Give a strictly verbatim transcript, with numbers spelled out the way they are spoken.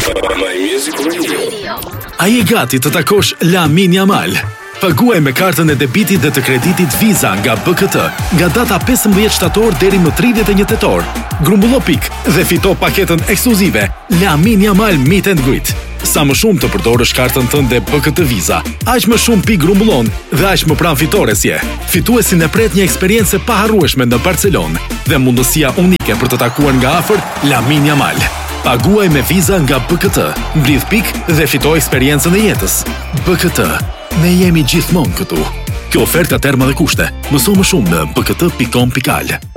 My Music Radio. A je gati të takosh Lamin Yamal? Paguaj me kartën e debitit dhe të kreditit Visa nga B K T nga data pesëmbëdhjetë shtator deri më tridhjetë e një tetor. Grumbullo pik dhe fito paketën ekskluzive Lamin Yamal Meet and Greet. Sa më shumë të përdorësh kartën tënde B K T Visa, aq më shumë pikë grumbullon dhe aq më pranë fitores je. Fituesin e pret një eksperiencë e paharrueshme në Barcelonë dhe mundësia unike për të takuar nga afër Lamin Yamal. Paguaj me Visa nga B K T, mblidh pikë dhe fito eksperiencën e jetës. B K T, ne jemi gjithmonë këtu. Kjo ofertë ka terma dhe kushte. Mëso më shumë në b k t pikë com pikë a l.